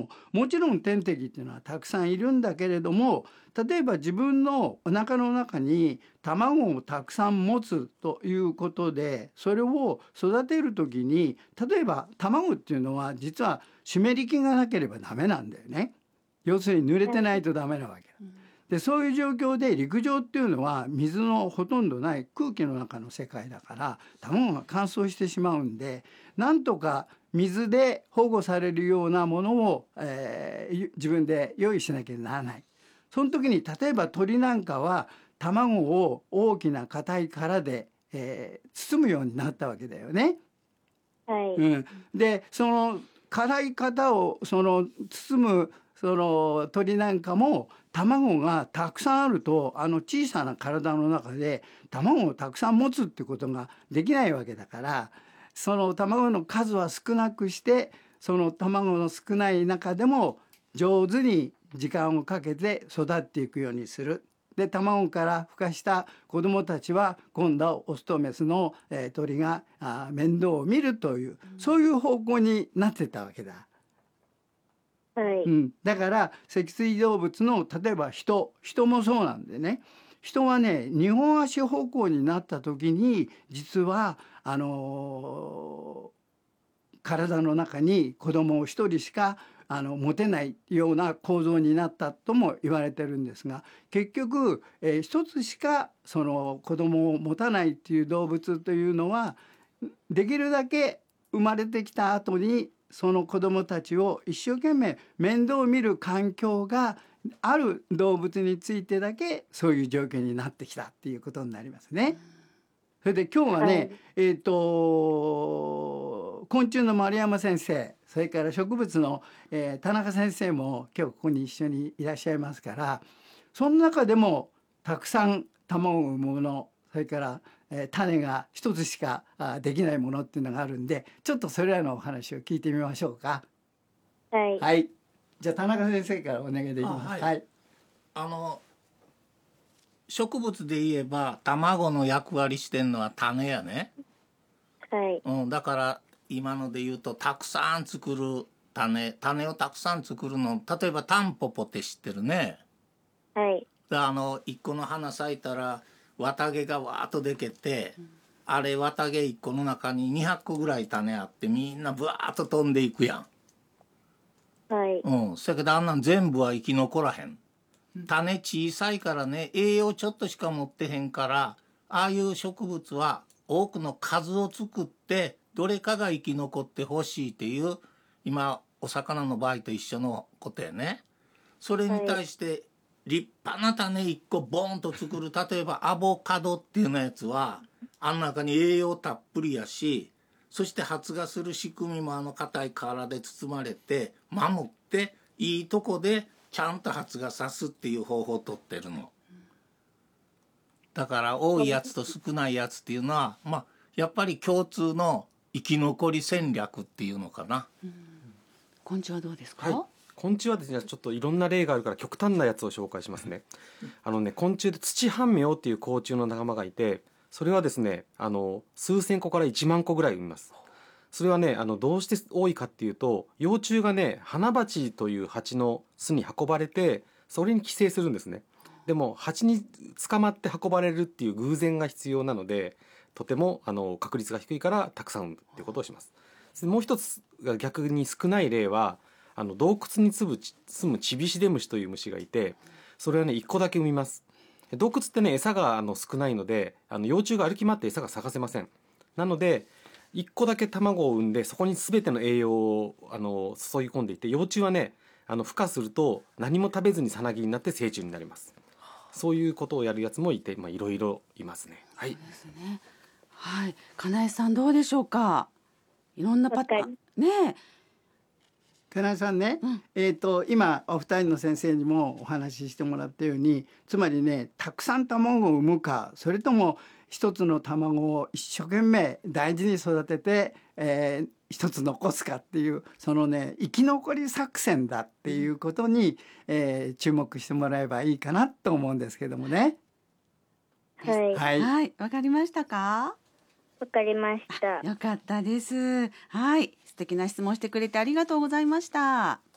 も、もちろん天敵っていうのはたくさんいるんだけれども、例えば自分のお腹の中に卵をたくさん持つということで、それを育てる時に、例えば卵っていうのは実は湿り気がなければダメなんだよね。要するに濡れてないとダメなわけだ。でそういう状況で陸上っていうのは水のほとんどない空気の中の世界だから、卵が乾燥してしまうんで、なんとか水で保護されるようなものを、自分で用意しなきゃならない。その時に例えば鳥なんかは卵を大きな硬い殻で、包むようになったわけだよね。でその辛い型を包む鳥なんかも卵がたくさんあると小さな体の中で卵をたくさん持つってことができないわけだから、その卵の数は少なくして、その卵の少ない中でも上手に時間をかけて育っていくようにする。で卵から孵化した子どもたちは今度はオスとメスの、鳥が面倒を見るという、そういう方向になってたわけだ。だから脊椎動物の例えば人もそうなんでね、人はね2本足歩行になった時に実は体の中に子供を1人しか持てないような構造になったとも言われてるんですが、結局、一つしかその子供を持たないっていう動物というのは、できるだけ生まれてきた後にその子供たちを一生懸命面倒を見る環境がある動物についてだけそういう状況になってきたっていうことになりますね。それで今日はね、昆虫の丸山先生、それから植物の、田中先生も今日ここに一緒にいらっしゃいますから、その中でもたくさん卵を産むもの、それから、種が一つしかできないものっていうのがあるんで、ちょっとそれらのお話を聞いてみましょうか。はい。じゃあ田中先生からお願いできます。はい。 植物で言えば卵の役割してんのは種やね。だから今ので言うとたくさん作る種をたくさん作るの、例えばタンポポって知ってるね。一個の花咲いたら綿毛がわーっとでけて、あれ綿毛1個の中に200個ぐらい種あってみんなブワーっと飛んでいくやん。そやけどあんなん全部は生き残らへん。種小さいからね、栄養ちょっとしか持ってへんから、ああいう植物は多くの数を作ってどれかが生き残ってほしいっていう、今お魚の場合と一緒のことやね。それに対して立派な種1個ボーンと作る、例えばアボカドっていうのやつはあの中に栄養たっぷりやし、そして発芽する仕組みも硬い殻で包まれて守っていいとこでちゃんと発芽さすっていう方法をとってるの。だから多いやつと少ないやつっていうのは、やっぱり共通の生き残り戦略っていうのかな。 昆虫はどうですか？ 昆虫はですね、ちょっといろんな例があるから極端なやつを紹介しますね。昆虫で土半苗っていう甲虫の仲間がいて、それはですね数千個から1万個ぐらい産みます。それはねどうして多いかっていうと、幼虫がね花蜂という蜂の巣に運ばれてそれに寄生するんですね。でも蜂に捕まって運ばれるっていう偶然が必要なので、とても確率が低いからたくさん産むっていうことをします。もう一つが逆に少ない例は洞窟に住むチビシデムシという虫がいて、それはね1個だけ産みます。洞窟ってね餌が少ないので幼虫が歩き回って餌が探せません。なので1個だけ卵を産んで、そこに全ての栄養を注ぎ込んでいて、幼虫はね孵化すると何も食べずにさなぎになって成虫になります。そういうことをやるやつもいて、いろいろいますね。はい。 そうですね。はい。金井さんどうでしょうか。いろんなパターンね。 金井さんね、今お二人の先生にもお話ししてもらったように、つまりねたくさん卵を産むか、それとも一つの卵を一生懸命大事に育てて、一つ残すかっていう、そのね生き残り作戦だっていうことに、注目してもらえばいいかなと思うんですけどもね。 はい、わかりましたか？ わかりました。 よかったです。はい、素敵な質問してくれてありがとうございました。